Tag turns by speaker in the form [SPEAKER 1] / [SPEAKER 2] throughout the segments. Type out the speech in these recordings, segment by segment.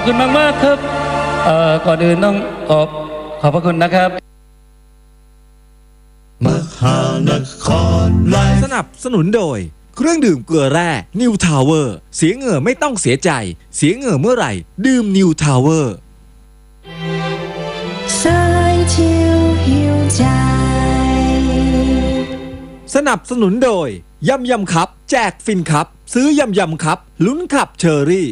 [SPEAKER 1] คุณมากๆครับก่อนอื่นต้องขอบพระคุณนะครับ
[SPEAKER 2] มหานครไลฟ์สนับสนุนโดยเครื่องดื่มเกลือแร่นิวทาวเวอร์เสียเหงื่อไม่ต้องเสียใจเสียเหงื่อเมื่อไหร่ดื่มนิวทาวเวอร์
[SPEAKER 3] สายชิวหิวใจ
[SPEAKER 2] สนับสนุนโดยยำยำคับแจกฟินคับซื้อยำยำคับลุ้นขับเชอรี่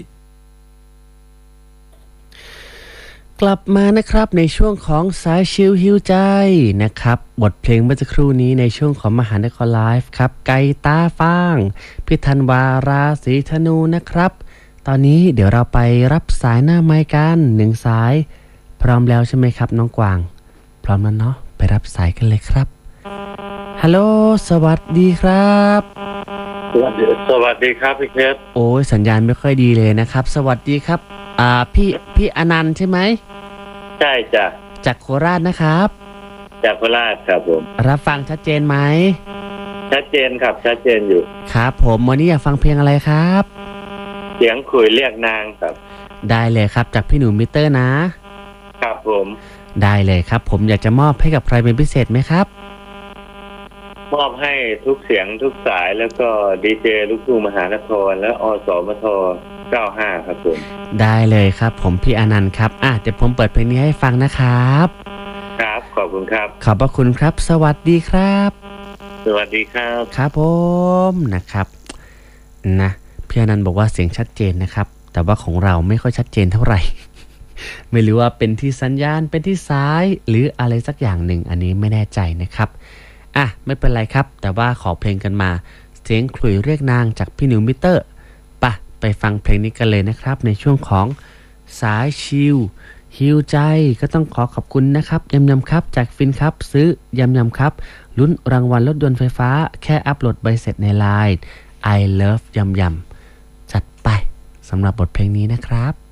[SPEAKER 4] กลับมานะครับในช่วงของสายชิลฮิวใจนะครับบทเพลงเมื่อสักครู่นี้ในช่วงของมหานครไลฟ์ครับไก่ตาฟางพี่ธันวาราศีธนูนะครับตอนนี้เดี๋ยวเราไปรับสายหน้าไมค์กัน1 สายพร้อมแล้วใช่ไหมครับน้องกวางพร้อมแล้วเนาะไปรับสายกันเลยครับฮัลโหลสวัสดีครับ
[SPEAKER 5] สวัสดีครับพี่เพชร
[SPEAKER 4] โอ้ยสัญญาณไม่ค่อยดีเลยนะครับสวัสดีครับพี่อนันต์ใช่ไหม
[SPEAKER 5] ใช่จ้ะ
[SPEAKER 4] จากโคราชนะครับ
[SPEAKER 5] จากโคราชครับผม
[SPEAKER 4] รับฟังชัดเจนไหม
[SPEAKER 5] ชัดเจนครับชัดเจนอยู่
[SPEAKER 4] ครับผมวันนี้อยากฟังเพลงอะไรครับ
[SPEAKER 5] เสียงคุยเรียกนางครับ
[SPEAKER 4] ได้เลยครับจากพี่หนูมิเตอร์นะครับ
[SPEAKER 5] ผม
[SPEAKER 4] ได้เลยครับผมอยากจะมอบให้กับใครเป็นพิเศษไหมครับ
[SPEAKER 5] มอบให้ทุกเสียงทุกสายแล้วก็ดีเจลูกทุ่งมหานครและอสมท95ครับผม
[SPEAKER 4] ได้เลยครับผมพี่อนันต์ครับเดี๋ยวผมเปิดเพลงนี้ให้ฟังนะครับ
[SPEAKER 5] ครับขอบคุณครับ
[SPEAKER 4] ขอบพระคุณครับสวัสดีครับ
[SPEAKER 5] สวัสดีครับ
[SPEAKER 4] ครับผมนะครับนะพี่อนันต์บอกว่าเสียงชัดเจนนะครับแต่ว่าของเราไม่ค่อยชัดเจนเท่าไหร่ ไม่รู้ว่าเป็นที่สัญญาณเป็นที่สายหรืออะไรสักอย่างหนึ่งอันนี้ไม่แน่ใจนะครับไม่เป็นไรครับแต่ว่าขอเพลงกันมาเสียงขลุ่ยเรียกนางจากพี่นิวมิเตอร์ไปฟังเพลงนี้กันเลยนะครับในช่วงของสายชิลฮิวใจก็ต้องขอบคุณนะครับยำยำครับจากฟินครับซื้อยำยำครับลุ้นรางวัลรถยนต์ไฟฟ้าแค่อัปโหลดใบเสร็จใน LINE I love ยำยำจัดไปสำหรับบทเพลงนี้นะครับ